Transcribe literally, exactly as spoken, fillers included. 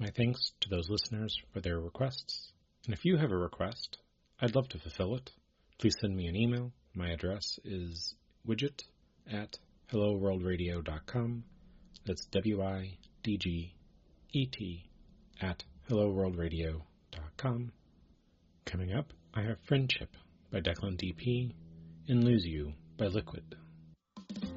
My thanks to those listeners for their requests. And if you have a request, I'd love to fulfill it. Please send me an email. My address is widget at hello world radio dot com. That's W I D G E T at hello world radio dot com. Coming up, I have Friendship by Declan D P and Lose You by Liquid.